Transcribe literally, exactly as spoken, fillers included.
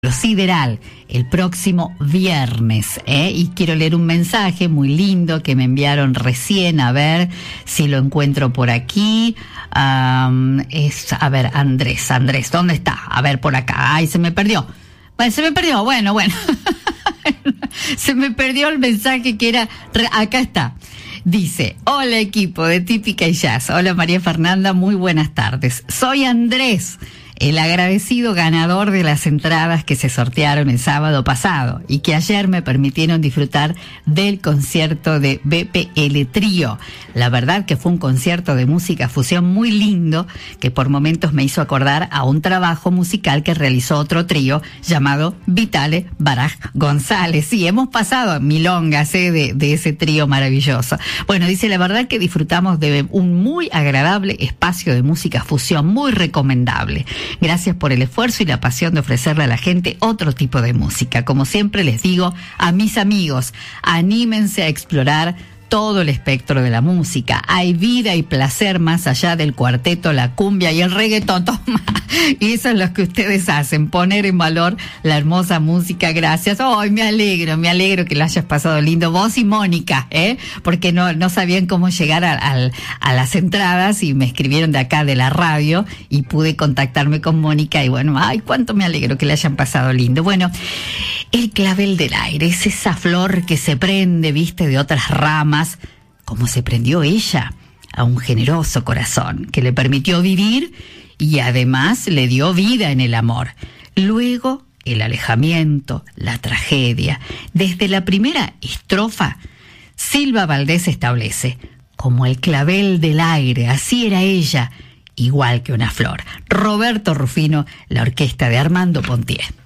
Lo Sideral, el próximo viernes, ¿eh? Y quiero leer un mensaje muy lindo que me enviaron recién, a ver si lo encuentro por aquí. Um, es, a ver, Andrés, Andrés, ¿dónde está? A ver, por acá. Ay, se me perdió. Bueno, se me perdió, bueno, bueno. Se me perdió el mensaje que era, acá está. Dice, hola equipo de Típica y Jazz. Hola María Fernanda, muy buenas tardes. Soy Andrés, el agradecido ganador de las entradas que se sortearon el sábado pasado y que ayer me permitieron disfrutar del concierto de B P L Trío. La verdad que fue un concierto de música fusión muy lindo que por momentos me hizo acordar a un trabajo musical que realizó otro trío llamado Vitale Baraj González. Sí, hemos pasado milongas ¿eh? de, de ese trío maravilloso. Bueno, dice, la verdad que disfrutamos de un muy agradable espacio de música fusión, muy recomendable. Gracias por el esfuerzo y la pasión de ofrecerle a la gente otro tipo de música. Como siempre les digo a mis amigos, anímense a explorar todo el espectro de la música. Hay vida y placer más allá del cuarteto, la cumbia y el reggaetón. Toma. Y eso es lo que ustedes hacen, poner en valor la hermosa música. Gracias. Ay, me alegro, me alegro que la hayas pasado lindo. Vos y Mónica, ¿eh? Porque no, no sabían cómo llegar a, a, a las entradas y me escribieron de acá de la radio y pude contactarme con Mónica y bueno, ay, cuánto me alegro que la hayan pasado lindo. Bueno, el clavel del aire es esa flor que se prende, viste, de otras ramas, como se prendió ella a un generoso corazón que le permitió vivir y además le dio vida en el amor. Luego, el alejamiento, la tragedia. Desde la primera estrofa, Silva Valdés establece, como el clavel del aire, así era ella, igual que una flor. Roberto Rufino, la orquesta de Armando Pontier.